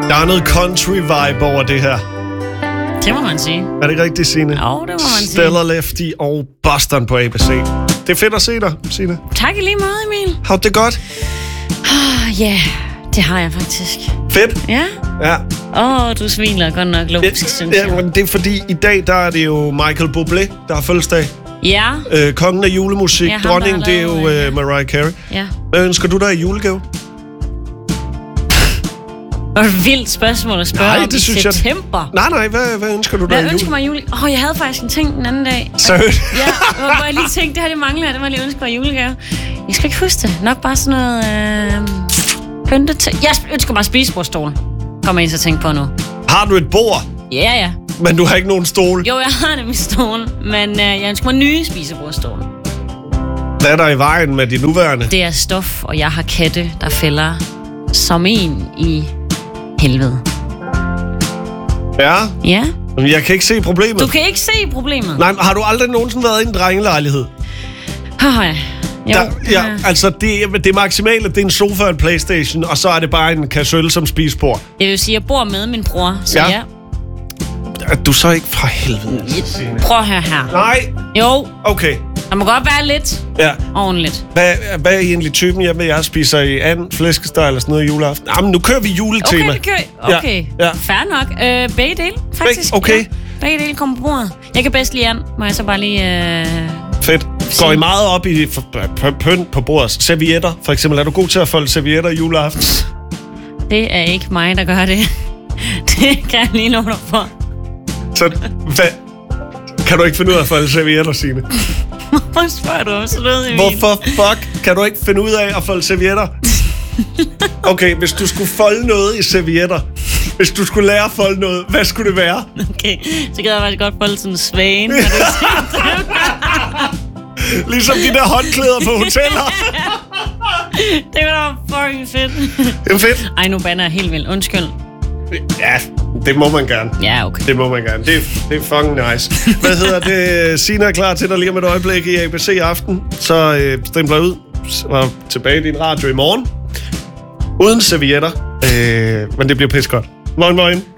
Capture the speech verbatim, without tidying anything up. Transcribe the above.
Der er noget country-vibe over det her. Det må man sige. Er det ikke rigtigt, Signe? Jo, det må man sige. Stellar Lefty og Boston på A B C. Det er fedt at se dig, Signe. Tak i lige måde, Emil. Har du det godt? Ja, yeah, det har jeg faktisk. Fedt. Ja? Ja. Åh, oh, du smiler godt nok logisk, synes jeg. Ja, men det er fordi, i dag der er det jo Michael Bublé, der har fødselsdag. Ja. Øh, kongen af julemusik. Ja, Dronningen, det er jo lavet, uh, Mariah Carey. Ja. Hvad ønsker du dig i julegave? Det var et vildt spørgsmål at spørge Nej, om det i synes september. Jeg... Nej, nej, hvad, hvad ønsker du dig Hvad i jule? ønsker mig i jule? Åh, oh, jeg havde faktisk en ting den anden dag. Seriøst? Ja, hvor jeg lige tænkte, det her det mangler jeg. Det var lige ønske mig i julegave. Jeg skal ikke huske det. Nok bare sådan noget... Øh, pynte til. Jeg ønsker mig spisebordstol. Kommer jeg ind til at tænke på nu. Har du et bord? Ja, ja. Men du har ikke nogen stol? Jo, jeg har nemlig stol. Men øh, jeg ønsker mig nye spisebordstol. Hvad er der i vejen med de nuværende? Det er stof, og jeg har katte, der fælder som en i helvede. Ja? Ja? Men jeg kan ikke se problemet. Du kan ikke se problemet. Nej, men har du aldrig nogensinde været i en drengelejlighed? Har jeg? Jo. Der, ja, altså det, det maksimale, det er en sofa og en Playstation, og så er det bare en kasse øl som spisebord. Jeg vil sige, jeg bor med min bror, så ja. ja. Er du så ikke fra helvede? Prøv at høre her. Nej. Jo. Okay. Der må godt være lidt ja. ordentligt. Hvad, hvad er egentlig typen hjemme, jeg spiser i anden flæskesteg eller sådan noget i juleaften? Jamen, nu kører vi juletema. Okay, det kører Okay, ja. Ja. fair nok. Øh, begge dele, faktisk. Beg, okay. Ja. Begge dele kommer på bordet. Jeg kan bedst lide and. Må jeg så bare lige... Øh... Fedt. Går I meget op i pynt på bordet? Servietter, for eksempel. Er du god til at folde servietter i juleaften? Det er ikke mig, der gør det. Det kan jeg lige love dig for. Så hvad? Kan du ikke finde ud af at folde servietter, Signe? Hvorfor spørger du om sådan noget, Emil? Hvorfor fuck kan du ikke finde ud af at folde servietter? Okay, hvis du skulle folde noget i servietter, hvis du skulle lære at folde noget, hvad skulle det være? Okay, så gad jeg faktisk godt folde sådan en svane. Ligesom de der håndklæder på hoteller. Det var da fucking fedt. Det er fedt. Ej, nu bander jeg helt vildt. Undskyld. Ja, det må man gerne. Ja, okay. Det må man gerne. Det er, det er fucking nice. Hvad hedder det? Signe er klar til dig lige om et øjeblik i A B C i aften. Så øh, stempler ud og tilbage i din radio i morgen. Uden servietter. Øh, men det bliver pis godt. Moin, moin.